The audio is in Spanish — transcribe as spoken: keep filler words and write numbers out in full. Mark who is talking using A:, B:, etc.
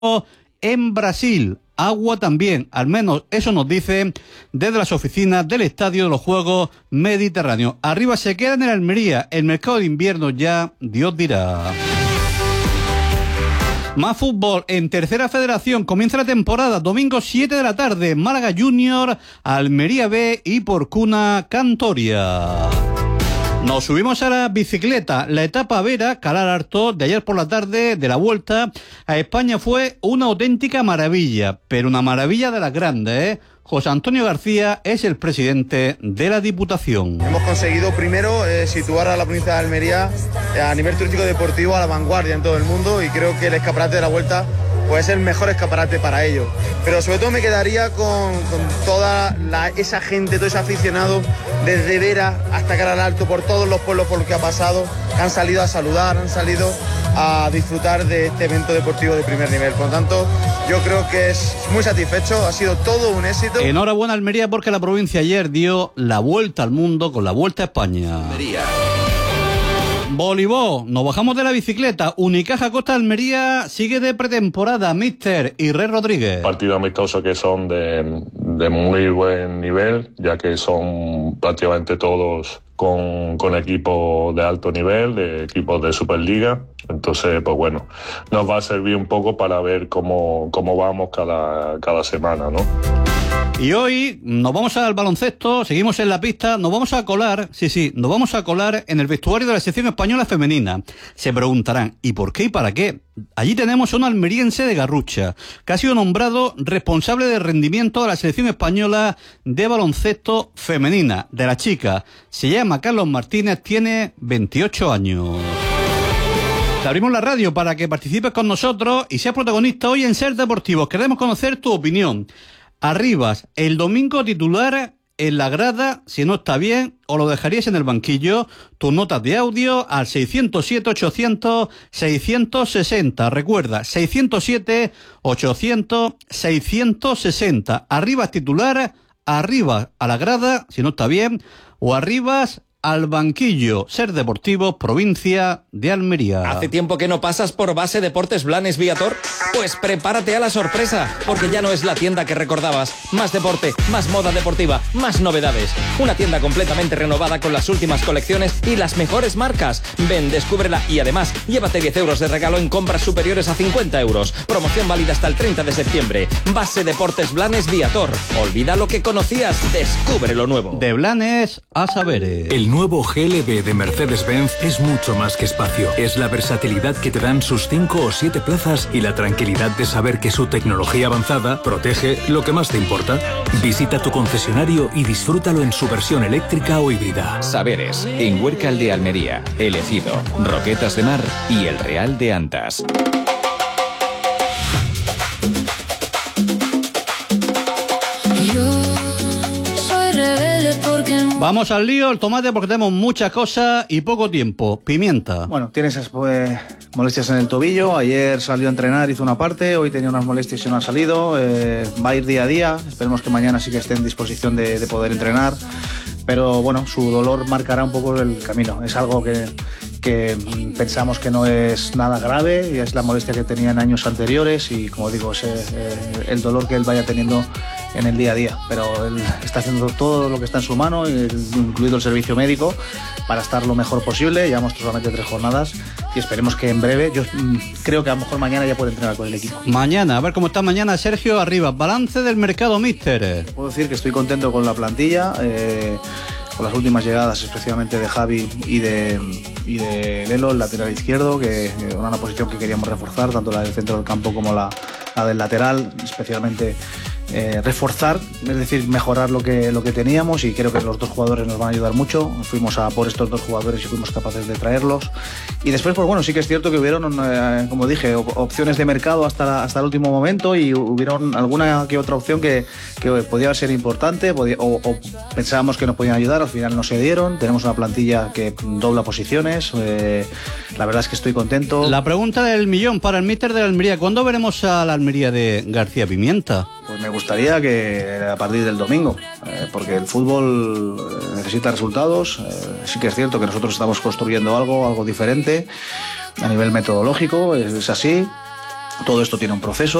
A: en Brasil. Agua también, al menos eso nos dicen desde las oficinas del Estadio de los Juegos Mediterráneos. Arriba se queda en el Almería, el mercado de invierno ya, Dios dirá. Más fútbol en Tercera Federación, comienza la temporada, domingo siete de la tarde, Málaga Junior, Almería B y Porcuna Cantoria. Nos subimos a la bicicleta. La etapa Vera, Calar Harto, de ayer por la tarde, de la Vuelta a España, fue una auténtica maravilla, pero una maravilla de las grandes, ¿eh? José Antonio García es el presidente de la Diputación.
B: Hemos conseguido primero eh, situar a la provincia de Almería eh, a nivel turístico deportivo a la vanguardia en todo el mundo, y creo que el escaparate de la Vuelta puede ser el mejor escaparate para ello. Pero sobre todo me quedaría con, con toda la, esa gente, todo ese aficionado, desde Vera hasta Calar Alto, por todos los pueblos por los que ha pasado, que han salido a saludar, han salido a disfrutar de este evento deportivo de primer nivel. Por lo tanto, yo creo que es muy satisfecho, ha sido todo un éxito.
A: Enhorabuena Almería, porque la provincia ayer dio la vuelta al mundo con la Vuelta a España. Almería. Voleibol, nos bajamos de la bicicleta. Unicaja Costa Almería sigue de pretemporada. Míster Irre Rodríguez.
C: Partidos amistosos que son de, de muy buen nivel, ya que son prácticamente todos con, con equipos de alto nivel, de equipos de Superliga. Entonces, pues bueno, nos va a servir un poco para ver cómo, cómo vamos cada, cada semana, ¿no?
A: Y hoy nos vamos al baloncesto, seguimos en la pista, nos vamos a colar, sí, sí, nos vamos a colar en el vestuario de la selección española femenina. Se preguntarán, ¿y por qué y para qué? Allí tenemos a un almeriense de Garrucha, que ha sido nombrado responsable de rendimiento de la selección española de baloncesto femenina, de la chica. Se llama Carlos Martínez, tiene veintiocho años. Te abrimos la radio para que participes con nosotros y seas protagonista hoy en Ser Deportivos. Queremos conocer tu opinión. Arribas, el domingo titular en la grada, si no está bien, o lo dejarías en el banquillo. Tus notas de audio al seiscientos siete, ochocientos, seiscientos sesenta. Recuerda, seiscientos siete, ochocientos, seiscientos sesenta. Arribas titular, Arribas a la grada, si no está bien, o Arribas al banquillo. Ser Deportivo, provincia de Almería.
D: ¿Hace tiempo que no pasas por Base Deportes Blanes Viator? Pues prepárate a la sorpresa, porque ya no es la tienda que recordabas. Más deporte, más moda deportiva, más novedades. Una tienda completamente renovada con las últimas colecciones y las mejores marcas. Ven, descúbrela y además llévate diez euros de regalo en compras superiores a cincuenta euros. Promoción válida hasta el treinta de septiembre. Base Deportes Blanes Viator. Olvida lo que conocías, descubre lo nuevo.
A: De Blanes a saberes.
E: El nuevo G L B de Mercedes-Benz es mucho más que espacio. Es la versatilidad que te dan sus cinco o siete plazas y la tranquilidad de saber que su tecnología avanzada protege lo que más te importa. Visita tu concesionario y disfrútalo en su versión eléctrica o híbrida.
F: Saberes, en Huércal de Almería, El Ejido, Roquetas de Mar y El Real de Antas.
A: Vamos al lío, el tomate, porque tenemos muchas cosas y poco tiempo. Pimienta.
G: Bueno, tiene esas pues, molestias en el tobillo. Ayer salió a entrenar, hizo una parte. Hoy tenía unas molestias y no ha salido. Eh, va a ir día a día. Esperemos que mañana sí que esté en disposición de, de poder entrenar. Pero bueno, su dolor marcará un poco el camino. Es algo que, que pensamos que no es nada grave y es la molestia que tenía en años anteriores. Y como digo, es eh, el dolor que él vaya teniendo en el día a día, pero él está haciendo todo lo que está en su mano, incluido el servicio médico, para estar lo mejor posible. Llevamos solamente tres jornadas y esperemos que en breve, yo creo que a lo mejor mañana ya puede entrenar con el equipo.
A: Mañana, a ver cómo está mañana Sergio Arribas. Balance del mercado, míster.
G: Puedo decir que estoy contento con la plantilla, eh, con las últimas llegadas, especialmente de Javi y de, y de Lelo, el lateral izquierdo, que era una posición que queríamos reforzar, tanto la del centro del campo como la, la del lateral, especialmente Eh, reforzar, es decir, mejorar lo que, lo que teníamos, y creo que los dos jugadores nos van a ayudar mucho. Fuimos a por estos dos jugadores y fuimos capaces de traerlos. Y después, pues bueno, sí que es cierto que hubieron, eh, como dije, op- opciones de mercado hasta, hasta el último momento, y hubieron alguna que otra opción que, que podía ser importante, podía, o, o pensábamos que nos podían ayudar, al final no se dieron. Tenemos una plantilla que dobla posiciones, eh, la verdad es que estoy contento.
A: La pregunta del millón para el míster de la Almería: ¿cuándo veremos a la Almería de García Pimienta?
G: Pues me gustaría que a partir del domingo, eh, porque el fútbol necesita resultados. Eh, sí que es cierto que nosotros estamos construyendo algo, algo diferente a nivel metodológico, es, es así. Todo esto tiene un proceso.